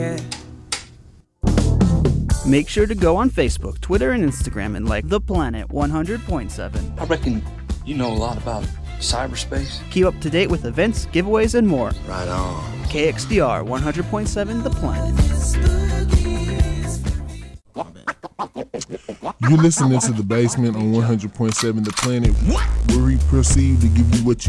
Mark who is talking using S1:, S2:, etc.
S1: Make sure to go on Facebook, Twitter, and Instagram and like The Planet 100.7.
S2: I reckon you know a lot about cyberspace.
S1: Keep up to date with events, giveaways, and more.
S2: Right on.
S1: KXDR 100.7 The Planet.
S3: You're listening to The Basement on 100.7 The Planet, where we proceed to give you what you